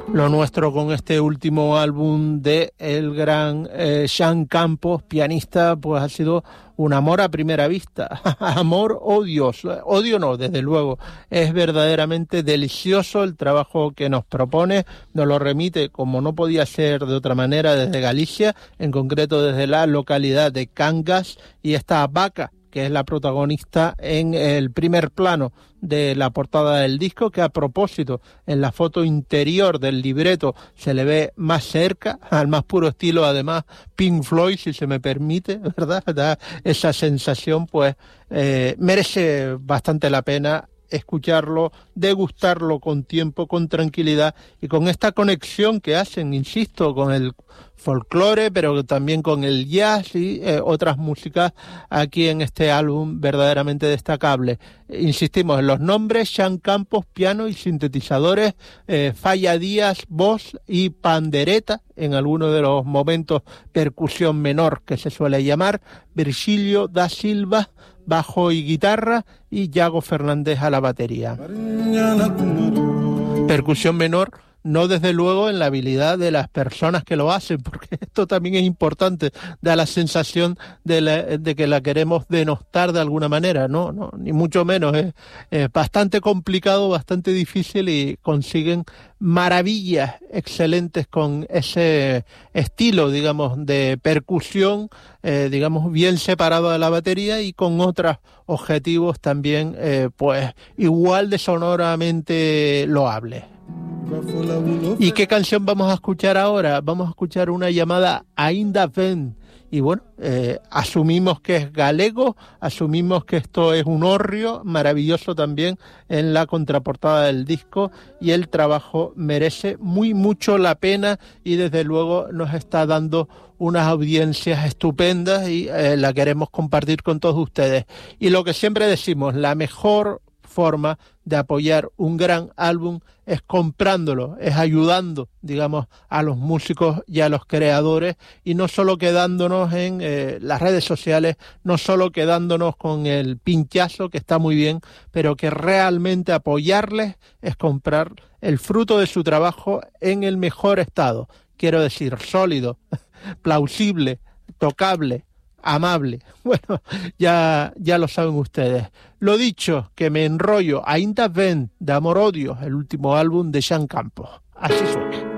Lo nuestro con este último álbum de el gran Sean Campos, pianista, pues ha sido un amor a primera vista. Amor, odio no, desde luego. Es verdaderamente delicioso el trabajo que nos propone, nos lo remite, como no podía ser de otra manera, desde Galicia, en concreto desde la localidad de Cangas, y esta vaca, que es la protagonista en el primer plano de la portada del disco, que a propósito en la foto interior del libreto se le ve más cerca, al más puro estilo además Pink Floyd, si se me permite, ¿verdad? Da esa sensación, pues merece bastante la pena escucharlo, degustarlo con tiempo, con tranquilidad y con esta conexión que hacen, insisto, con el folclore, pero también con el jazz y otras músicas aquí en este álbum verdaderamente destacable. Insistimos en los nombres: Sean Campos, piano y sintetizadores, Falla Díaz, voz y pandereta, en algunos de los momentos percusión menor que se suele llamar, Virgilio da Silva, bajo y guitarra, y Yago Fernández a la batería. Percusión menor, no desde luego en la habilidad de las personas que lo hacen, porque esto también es importante, da la sensación de que la queremos denostar de alguna manera, no, ni mucho menos, es bastante complicado, bastante difícil, y consiguen maravillas excelentes con ese estilo, digamos, de percusión, digamos, bien separado de la batería y con otros objetivos también, pues, igual de sonoramente loables. ¿Y qué canción vamos a escuchar ahora? Vamos a escuchar una llamada Ainda Ven. Y bueno, asumimos que es galego, asumimos que esto es un hórreo, maravilloso también en la contraportada del disco, y el trabajo merece mucho la pena, y desde luego nos está dando unas audiencias estupendas, y la queremos compartir con todos ustedes. Y lo que siempre decimos, la mejor forma de apoyar un gran álbum es comprándolo, es ayudando, digamos, a los músicos y a los creadores, y no solo quedándonos en las redes sociales, no solo quedándonos con el pinchazo, que está muy bien, pero que realmente apoyarles es comprar el fruto de su trabajo en el mejor estado, quiero decir, sólido, plausible, tocable, amable. Bueno, ya lo saben ustedes. Lo dicho, que me enrollo. Ainda Ven, de Amor Odio, el último álbum de Sean Campos. Así suena.